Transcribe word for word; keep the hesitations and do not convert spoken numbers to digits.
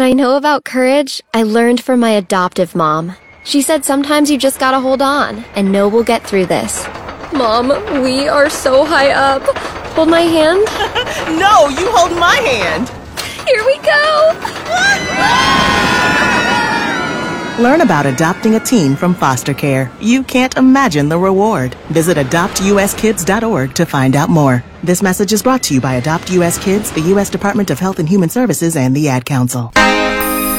What I know about courage, I learned from my adoptive mom. She said sometimes you just gotta hold on, and know we'll get through this. Mom, we are so high up. Hold my hand? No, you hold my hand. Here we go! Learn about adopting a teen from foster care. You can't imagine the reward. Visit adopt u s kids dot org to find out more. This message is brought to you by Adopt U S Kids, the U S Department of Health and Human Services, and the Ad Council.